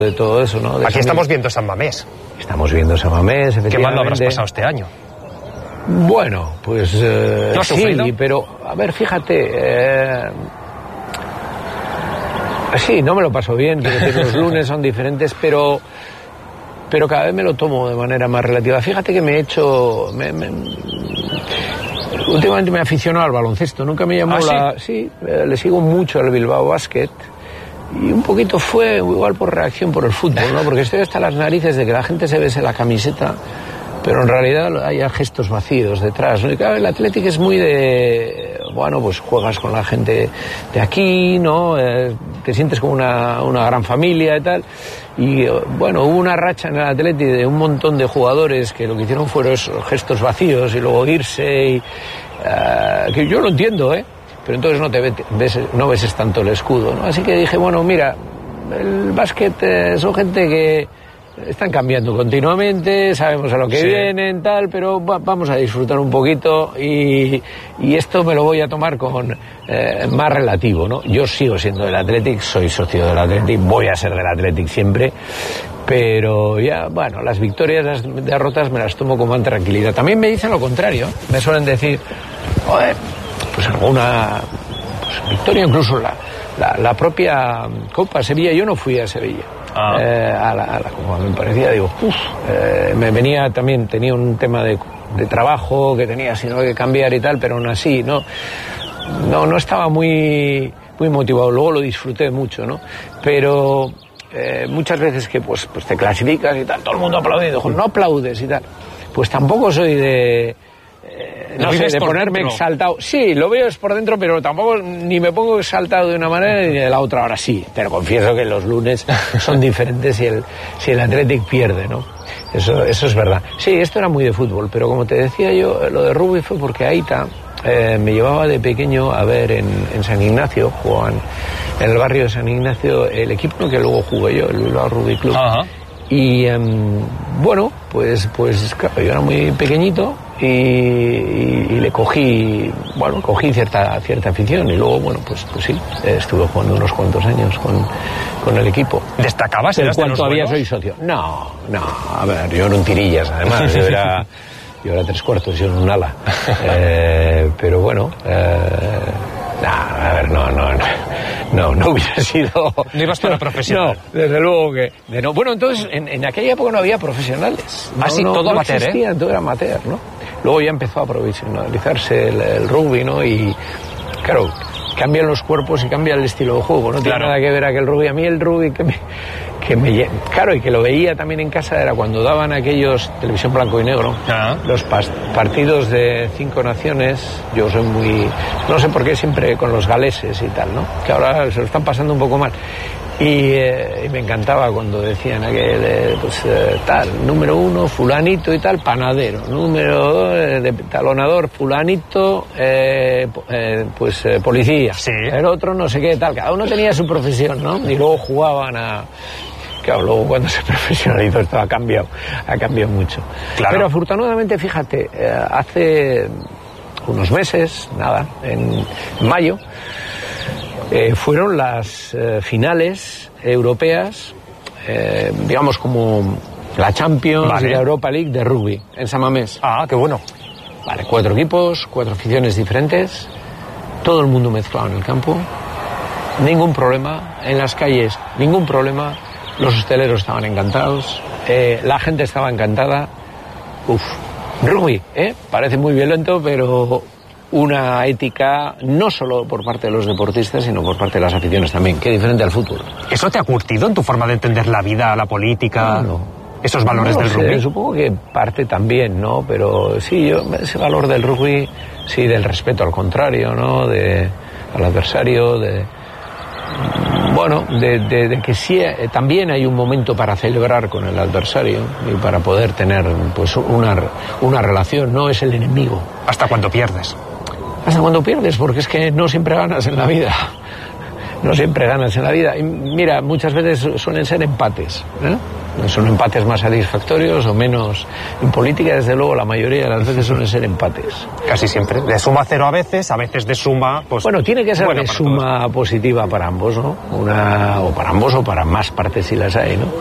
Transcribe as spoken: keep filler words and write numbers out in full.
de todo eso, ¿no? De Aquí estamos viendo San Mamés. Estamos viendo San Mamés, efectivamente. ¿Qué mal lo habrás pasado este año? Bueno, pues eh, ¿No has sí, sufrido? pero a ver, fíjate, eh, sí, no me lo paso bien, quiero decir, los lunes son diferentes, pero pero cada vez me lo tomo de manera más relativa. Fíjate que me he hecho, me, me, últimamente me he aficionado al baloncesto, nunca me llamó ¿Ah, la, sí, eh, le sigo mucho al Bilbao Basket. Y un poquito fue igual por reacción por el fútbol, ¿no? Porque estoy hasta las narices de que la gente se bese la camiseta, pero en realidad hay gestos vacíos detrás, ¿no? Y claro, el Athletic es muy de, bueno, pues juegas con la gente de aquí, ¿no? Eh, te sientes como una, una gran familia y tal. Y bueno, hubo una racha en el Athletic de un montón de jugadores que lo que hicieron fueron esos gestos vacíos y luego irse y uh, que yo lo entiendo, ¿eh? Pero entonces no te ves, no ves tanto el escudo, ¿no? Así que dije, bueno, mira, el básquet eh, son gente que están cambiando continuamente, sabemos a lo que sí. vienen, tal, pero va, vamos a disfrutar un poquito y, y esto me lo voy a tomar con eh, más relativo, ¿no? Yo sigo siendo del Athletic, soy socio del Athletic, voy a ser del Athletic siempre, pero ya, bueno, las victorias, las derrotas me las tomo con más tranquilidad. También me dicen lo contrario, me suelen decir, joder, pues alguna pues, victoria, incluso la, la, la propia Copa Sevilla, yo no fui a Sevilla. Ah. Eh, a, la, a la como me parecía, digo, uff, eh, me venía también, tenía un tema de, de trabajo que tenía sino que cambiar y tal, pero aún así, no, no, no estaba muy, muy motivado, luego lo disfruté mucho, ¿no? Pero eh, muchas veces que pues, pues te clasificas y tal, todo el mundo aplaude, y digo, no aplaudes y tal, pues tampoco soy de... no sé, de ponerme dentro. Exaltado. Sí, lo veo es por dentro, pero tampoco ni me pongo exaltado de una manera ni de la otra. Ahora sí, pero confieso que los lunes son diferentes si el, si el Athletic pierde, ¿no? Eso, eso es verdad. Sí, esto era muy de fútbol, pero como te decía yo, lo de rugby fue porque Aita eh, me llevaba de pequeño a ver en, en San Ignacio, jugaban en el barrio de San Ignacio, el equipo que luego jugué yo, el Bilbao Rugby Club. Ajá. Y um, bueno, pues, pues claro, yo era muy pequeñito y, y, y le cogí, bueno, cogí cierta, cierta afición y luego, bueno, pues, pues sí, estuve jugando unos cuantos años con, con el equipo. ¿Destacabas? ¿En cuanto todavía soy socio? No, no, a ver, yo era un tirillas, además, yo era, yo era tres cuartos, yo era un ala. Eh, pero bueno, eh, no, a ver, no, no, no. No, no hubiera sido... No ibas para profesional. No, desde luego que... De no. Bueno, entonces, en, en aquella época no había profesionales. No, ah, sí, no, todo no amateur, existía, ¿eh? Todo era amateur, ¿no? Luego ya empezó a profesionalizarse el, el rugby, ¿no? Y, claro, cambian los cuerpos y cambia el estilo de juego. No tiene claro. nada que ver aquel rugby. A mí el rugby que me... Que me claro, y que lo veía también en casa era cuando daban aquellos, televisión blanco y negro, ah. los pas, partidos de cinco naciones. Yo soy muy, no sé por qué siempre con los galeses y tal, ¿no? Que ahora se lo están pasando un poco mal. Y, eh, y me encantaba cuando decían aquel, eh, pues eh, tal, número uno, fulanito y tal, panadero, número dos, eh, de talonador, fulanito, eh, eh, pues eh, policía, sí. El otro no sé qué, tal, cada uno tenía su profesión, ¿no? Y luego jugaban a... Claro, luego cuando se profesionalizó esto ha cambiado, ha cambiado mucho. Claro. Pero afortunadamente, fíjate, eh, hace unos meses, nada, en mayo, eh, fueron las eh, finales europeas, eh, digamos como la Champions vale. y la Europa League de rugby, en San Mamés. Ah, qué bueno. Vale, cuatro equipos, cuatro aficiones diferentes, todo el mundo mezclado en el campo, ningún problema, en las calles, ningún problema. Los hosteleros estaban encantados, eh, la gente estaba encantada. Uf, rugby, ¿eh? Parece muy violento, pero una ética no solo por parte de los deportistas, sino por parte de las aficiones también, que diferente al fútbol. ¿Eso te ha curtido en tu forma de entender la vida, la política, no, no. esos valores no del sé, rugby? Supongo que parte también, ¿no? Pero sí, yo ese valor del rugby, sí, del respeto al contrario, ¿no? De, al adversario, de... Bueno, de, de, de que sí, eh, también hay un momento para celebrar con el adversario y para poder tener pues una, una relación, no es el enemigo. ¿Hasta cuando pierdes? Hasta cuando pierdes, porque es que no siempre ganas en la vida. No siempre ganas en la vida. Y mira, muchas veces suelen ser empates, ¿eh? Son empates más satisfactorios o menos. En política, desde luego, la mayoría de las veces suelen ser empates. Casi siempre. De suma cero a veces, a veces de suma... Pues, bueno, tiene que ser bueno de para suma todos. Positiva para ambos, ¿no? Una, o para ambos o para más partes si las hay, ¿no?